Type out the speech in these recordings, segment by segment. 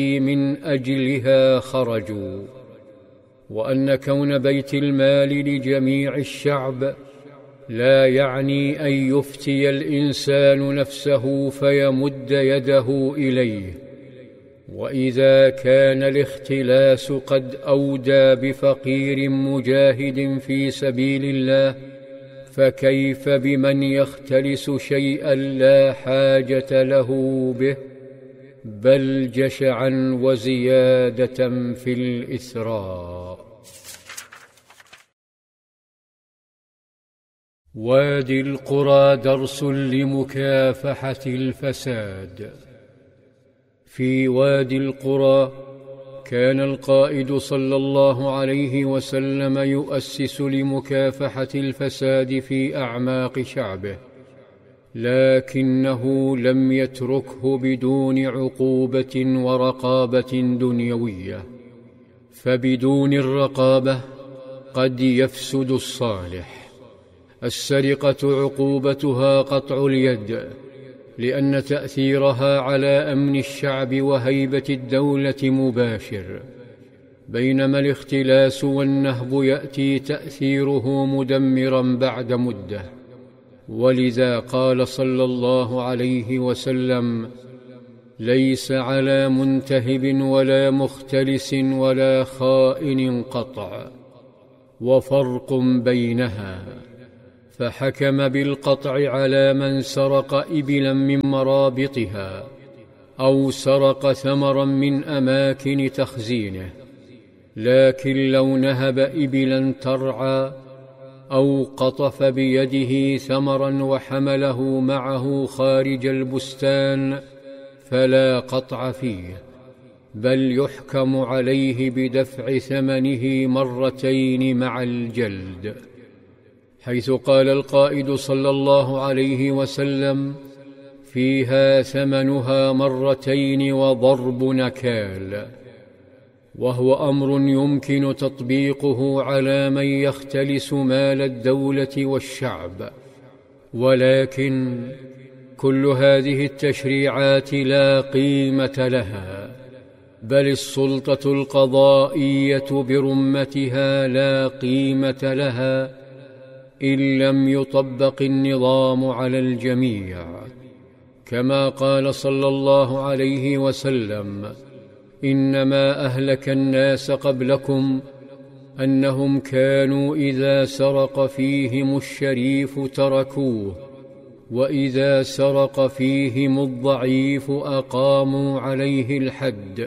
من أجلها خرجوا، وأن كون بيت المال لجميع الشعب لا يعني أن يفتي الإنسان نفسه فيمد يده إليه. وإذا كان الاختلاس قد أودى بفقير مجاهد في سبيل الله، فكيف بمن يختلس شيئا لا حاجة له به، بل جشعا وزيادة في الإثراء. وادي القرى درس لمكافحة الفساد. في وادي القرى كان القائد صلى الله عليه وسلم يؤسس لمكافحة الفساد في أعماق شعبه، لكنه لم يتركه بدون عقوبة ورقابة دنيوية، فبدون الرقابة قد يفسد الصالح. السرقة عقوبتها قطع اليد، لأن تأثيرها على أمن الشعب وهيبة الدولة مباشر، بينما الاختلاس والنهب يأتي تأثيره مدمرا بعد مدة. ولذا قال صلى الله عليه وسلم: ليس على منتهب ولا مختلس ولا خائن قطع، وفرق بينها. فحكم بالقطع على من سرق إبلا من مرابطها، أو سرق ثمرا من أماكن تخزينه. لكن لو نهب إبلا ترعى، أو قطف بيده ثمرا وحمله معه خارج البستان، فلا قطع فيه، بل يحكم عليه بدفع ثمنه مرتين مع الجلد، حيث قال القائد صلى الله عليه وسلم: فيها ثمنها مرتين وضرب نكال. وهو أمر يمكن تطبيقه على من يختلس مال الدولة والشعب، ولكن كل هذه التشريعات لا قيمة لها، بل السلطة القضائية برمتها لا قيمة لها إن لم يطبق النظام على الجميع. كما قال صلى الله عليه وسلم: إنما أهلك الناس قبلكم أنهم كانوا إذا سرق فيهم الشريف تركوه، وإذا سرق فيهم الضعيف أقاموا عليه الحد.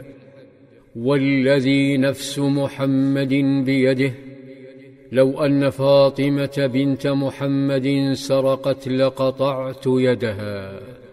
والذي نفس محمد بيده، لو أن فاطمة بنت محمد سرقت لقطعت يدها.